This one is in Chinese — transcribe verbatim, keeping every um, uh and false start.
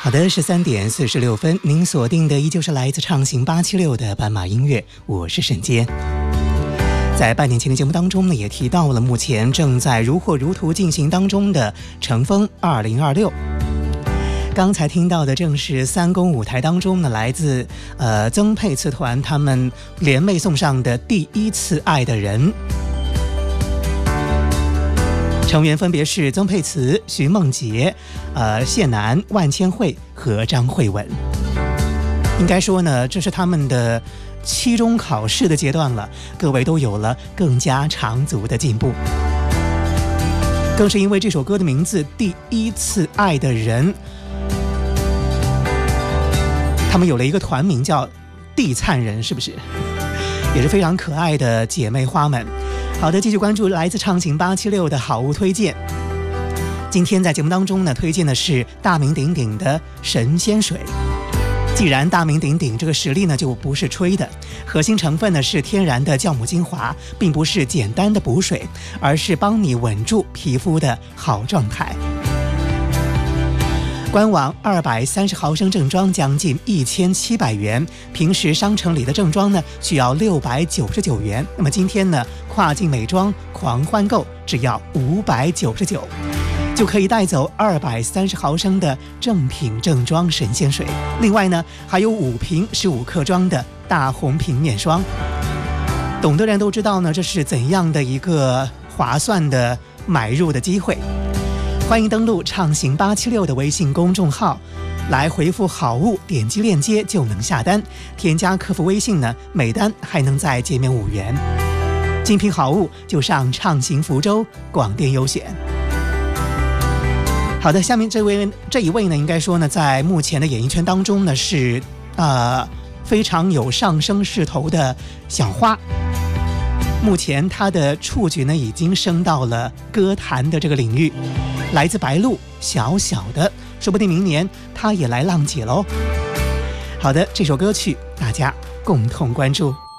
好的，十三点四十六分，您锁定的依旧是来自畅行八七六的斑马音乐，我是沈坚。在半年前的节目当中呢，也提到了目前正在如火如荼进行当中的乘风二零二六。刚才听到的正是三公舞台当中呢，来自呃曾沛慈团他们联袂送上的第一次爱的人。成员分别是曾沛慈、徐梦洁、呃谢楠、万千惠和张慧雯。应该说呢，这是他们的期中考试的阶段了，各位都有了更加长足的进步。更是因为这首歌的名字《第一次爱的人》，他们有了一个团名叫地灿人，是不是？也是非常可爱的姐妹花们。好的，继续关注来自畅行八七六的好物推荐。今天在节目当中呢，推荐的是大名鼎鼎的神仙水。既然大名鼎鼎，这个实力呢就不是吹的。核心成分呢是天然的酵母精华，并不是简单的补水，而是帮你稳住皮肤的好状态。官网二百三十毫升正装将近一千七百元，平时商城里的正装呢需要六百九十九元。那么今天呢，跨境美妆狂欢购只要五百九十九，就可以带走二百三十毫升的正品正装神仙水。另外呢，还有五瓶十五克装的大红瓶面霜。懂的人都知道呢，这是怎样的一个划算的买入的机会。欢迎登录畅行八七六的微信公众号，来回复好物，点击链接就能下单。添加客服微信呢，每单还能再减免五元。精品好物就上畅行福州广电优选。好的，下面这位这一位呢，应该说呢，在目前的演艺圈当中呢，是呃非常有上升势头的小花。目前他的触觉呢，已经升到了歌坛的这个领域。来自白鹿，小小的，说不定明年他也来浪姐喽。好的，这首歌曲大家共同关注。